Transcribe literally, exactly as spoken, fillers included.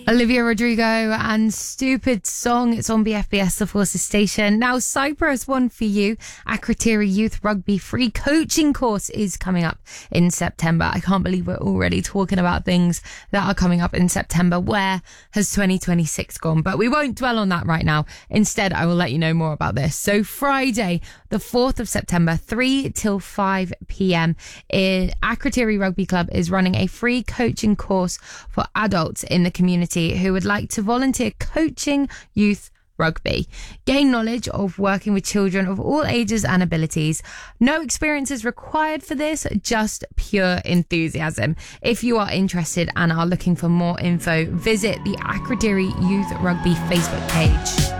Olivia Rodrigo and Stupid Song. It's on B F B S, the Forces station. Now, Cyprus one for you. Akrotiri Youth Rugby Free Coaching Course is coming up in September. I can't believe we're already talking about things that are coming up in September. Where has twenty twenty-six gone? But we won't dwell on that right now. Instead, I will let you know more about this. So Friday, the fourth of September, three till five p.m. Akrotiri Rugby Club is running a free coaching course for adults in the community who would like to volunteer coaching youth rugby. Gain knowledge of working with children of all ages and abilities. No experience is required for this, just pure enthusiasm. If you are interested and are looking for more info, visit the Akrotiri Youth Rugby Facebook page.